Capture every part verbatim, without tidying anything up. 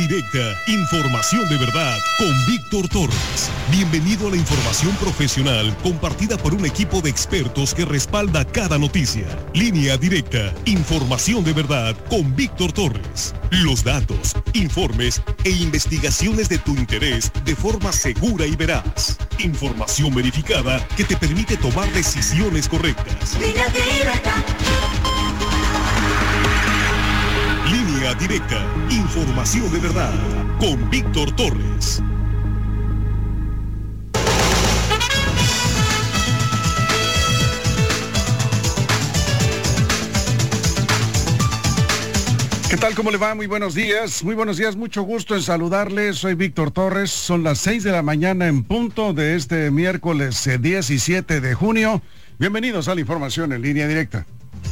Directa, información de verdad con Víctor Torres. Bienvenido a la información profesional compartida por un equipo de expertos que respalda cada noticia. Línea Directa, información de verdad con Víctor Torres. Los datos, informes e investigaciones de tu interés de forma segura y veraz. Información verificada que te permite tomar decisiones correctas. Línea Directa. Línea Directa, información de verdad, con Víctor Torres. ¿Qué tal? ¿Cómo le va? Muy buenos días. Muy buenos días, mucho gusto en saludarles. Soy Víctor Torres. Son las seis de la mañana en punto de este miércoles eh, diecisiete de junio. Bienvenidos a la información en Línea Directa.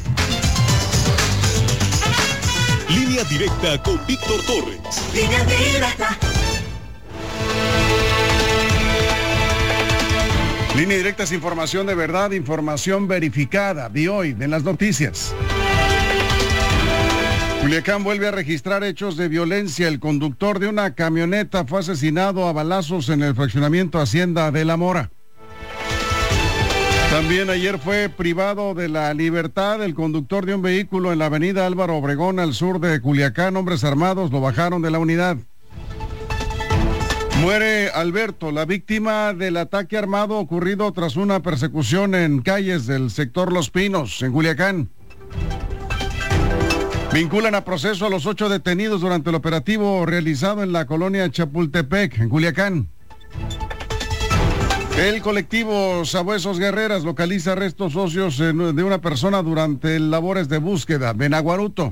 Línea Directa con Víctor Torres. Línea Directa. Línea Directa es información de verdad, información verificada. De hoy, en las noticias. Culiacán vuelve a registrar hechos de violencia. El conductor de una camioneta fue asesinado a balazos en el fraccionamiento Hacienda de la Mora. También ayer fue privado de la libertad el conductor de un vehículo en la avenida Álvaro Obregón, al sur de Culiacán. Hombres armados lo bajaron de la unidad. Muere Alberto, la víctima del ataque armado ocurrido tras una persecución en calles del sector Los Pinos, en Culiacán. Vinculan a proceso a los ocho detenidos durante el operativo realizado en la colonia Chapultepec, en Culiacán. El colectivo Sabuesos Guerreras localiza restos óseos de una persona durante labores de búsqueda en Aguaruto.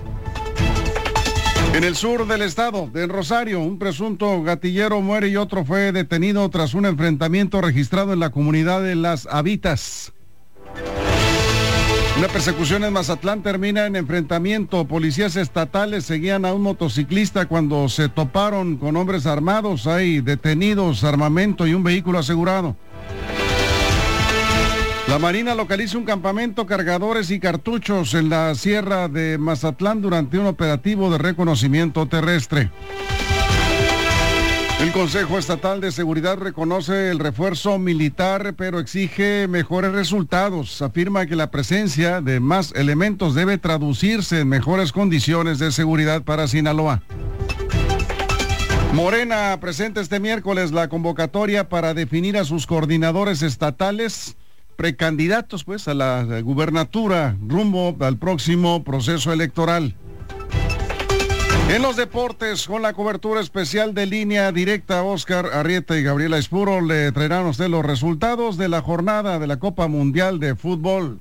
En el sur del estado, en Rosario, un presunto gatillero muere y otro fue detenido tras un enfrentamiento registrado en la comunidad de Las Habitas. Una persecución en Mazatlán termina en enfrentamiento. Policías estatales seguían a un motociclista cuando se toparon con hombres armados. Hay detenidos, armamento y un vehículo asegurado. La Marina localiza un campamento, cargadores y cartuchos en la sierra de Mazatlán durante un operativo de reconocimiento terrestre. El Consejo Estatal de Seguridad reconoce el refuerzo militar, pero exige mejores resultados. Afirma que la presencia de más elementos debe traducirse en mejores condiciones de seguridad para Sinaloa. Morena presenta este miércoles la convocatoria para definir a sus coordinadores estatales, precandidatos pues a la gubernatura rumbo al próximo proceso electoral. En los deportes, con la cobertura especial de Línea Directa, Oscar Arrieta y Gabriela Espuro le traerán a usted los resultados de la jornada de la Copa Mundial de Fútbol.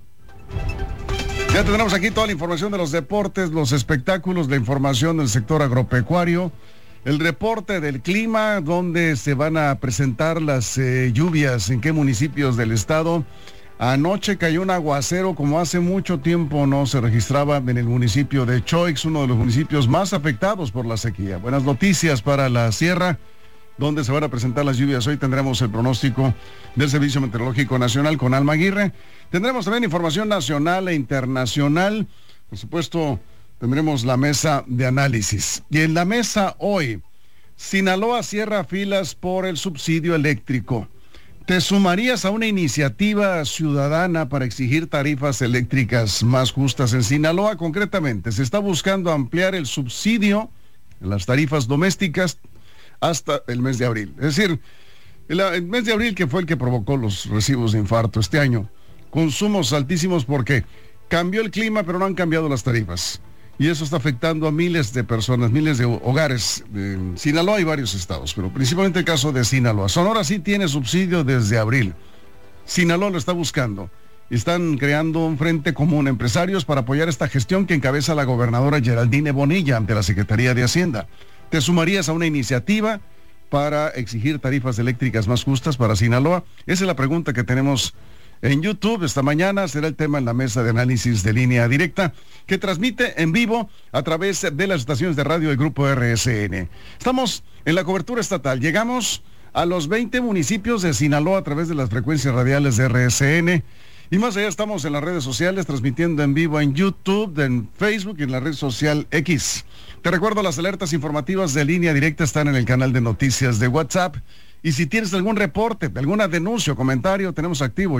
Ya tendremos aquí toda la información de los deportes, los espectáculos, la información del sector agropecuario, el reporte del clima, donde se van a presentar las eh, lluvias, en qué municipios del estado. Anoche cayó un aguacero como hace mucho tiempo no se registraba en el municipio de Choix, uno de los municipios más afectados por la sequía. Buenas noticias para la sierra, donde se van a presentar las lluvias. Hoy tendremos el pronóstico del Servicio Meteorológico Nacional con Alma Aguirre. Tendremos también información nacional e internacional. Por supuesto, tendremos la mesa de análisis. Y en la mesa hoy, Sinaloa cierra filas por el subsidio eléctrico. ¿Te sumarías a una iniciativa ciudadana para exigir tarifas eléctricas más justas en Sinaloa? Concretamente, se está buscando ampliar el subsidio en las tarifas domésticas hasta el mes de abril. Es decir, el, el mes de abril que fue el que provocó los recibos de infarto este año. Consumos altísimos porque cambió el clima, pero no han cambiado las tarifas. Y eso está afectando a miles de personas, miles de hogares en Sinaloa y varios estados, pero principalmente el caso de Sinaloa. Sonora sí tiene subsidio desde abril. Sinaloa lo está buscando. Están creando un frente común empresarios para apoyar esta gestión que encabeza la gobernadora Geraldine Bonilla ante la Secretaría de Hacienda. ¿Te sumarías a una iniciativa para exigir tarifas eléctricas más justas para Sinaloa? Esa es la pregunta que tenemos en YouTube. Esta mañana será el tema en la mesa de análisis de Línea Directa, que transmite en vivo a través de las estaciones de radio del Grupo R S N. Estamos en la cobertura estatal. Llegamos a los veinte municipios de Sinaloa a través de las frecuencias radiales de R S N. Y más allá estamos en las redes sociales, transmitiendo en vivo en YouTube, en Facebook y en la red social X. Te recuerdo, las alertas informativas de Línea Directa están en el canal de noticias de WhatsApp. Y si tienes algún reporte, alguna denuncia o comentario, tenemos activo